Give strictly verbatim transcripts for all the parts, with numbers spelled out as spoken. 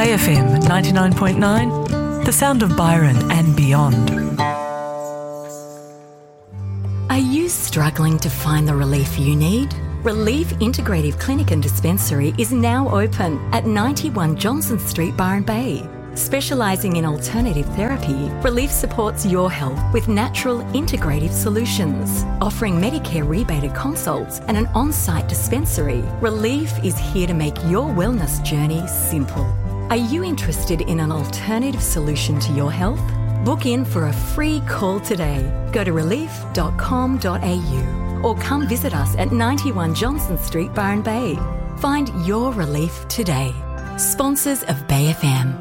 Bay F M ninety-nine point nine, the sound of Byron and beyond. Are you struggling to find the relief you need? Relief Integrative Clinic and Dispensary is now open at ninety-one Johnson Street, Byron Bay. Specialising in alternative therapy, Relief supports your health with natural integrative solutions. Offering Medicare rebated consults and an on-site dispensary, Relief is here to make your wellness journey simple. Are you interested in an alternative solution to your health? Book in for a free call today. Go to relief dot com dot a u or come visit us at ninety-one Johnson Street, Byron Bay. Find your relief today. Sponsors of Bay F M.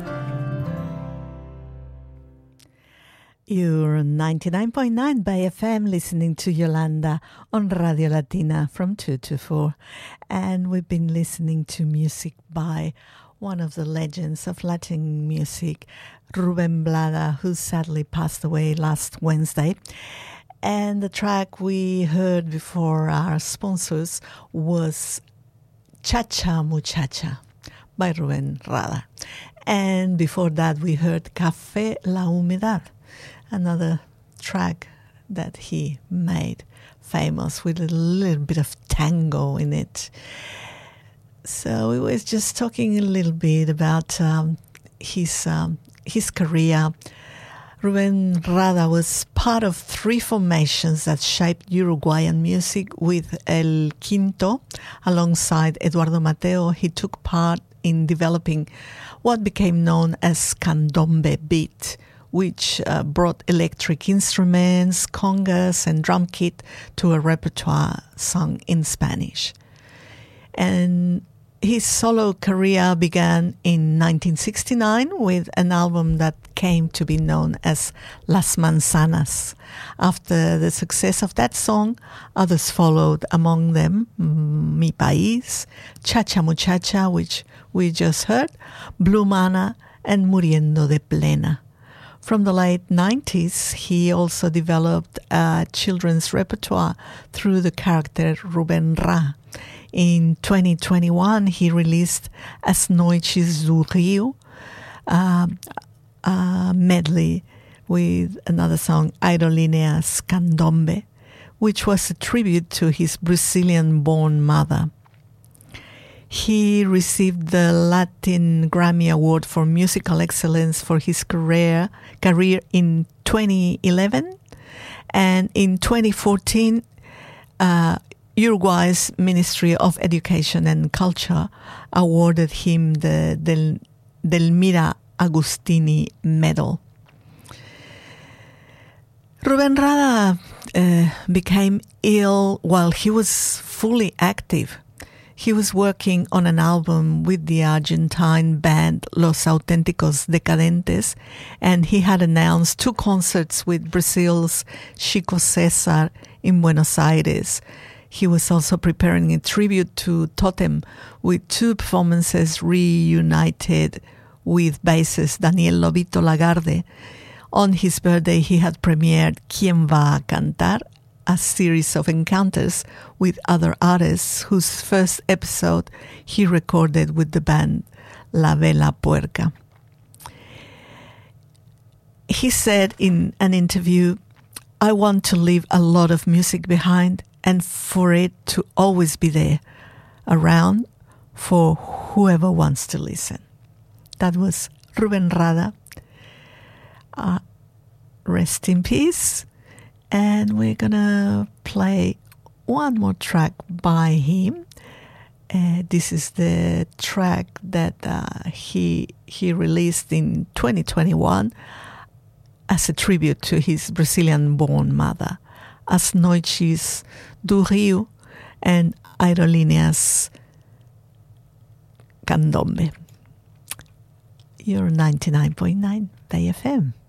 You're ninety-nine point nine Bay F M listening to Yolanda on Radio Latina from two to four. And we've been listening to music by one of the legends of Latin music, Rubén Blades, who sadly passed away last Wednesday. And the track we heard before our sponsors was Cha-Cha Muchacha by Rubén Rada. And before that we heard Café La Humedad, another track that he made famous with a little bit of tango in it. So we was just talking a little bit about um, his um, his career. Rubén Rada was part of three formations that shaped Uruguayan music with El Quinto. Alongside Eduardo Mateo, he took part in developing what became known as Candombe beat, which uh, brought electric instruments, congas, and drum kit to a repertoire sung in Spanish. And his solo career began in nineteen sixty-nine with an album that came to be known as Las Manzanas. After the success of that song, others followed, among them Mi País, Cha-Cha Muchacha, which we just heard, Blue Mana, and Muriendo de Plena. From the late nineties, he also developed a children's repertoire through the character Rubén Ra. In twenty twenty-one, he released As Noites do Rio, uh, a medley with another song, Aerolíneas Candombe, which was a tribute to his Brazilian-born mother. He received the Latin Grammy Award for Musical Excellence for his career, career in twenty eleven, and in twenty fourteen, uh, Uruguay's Ministry of Education and Culture awarded him the Del, Delmira Agustini Medal. Rubén Rada uh, became ill while he was fully active. He was working on an album with the Argentine band Los Auténticos Decadentes, and he had announced two concerts with Brazil's Chico César in Buenos Aires. He was also preparing a tribute to Totem with two performances reunited with bassist Daniel Lobito Lagarde. On his birthday, he had premiered Quien Va a Cantar, a series of encounters with other artists whose first episode he recorded with the band La Vela Puerca. He said in an interview, "I want to leave a lot of music behind and for it to always be there, around for whoever wants to listen." That was Rubén Rada. Uh, rest in peace. And we're going to play one more track by him. Uh, this is the track that uh, he he released in twenty twenty-one as a tribute to his Brazilian-born mother, As Noites do Rio and Aerolíneas Candombe. You're ninety-nine point nine Bay F M.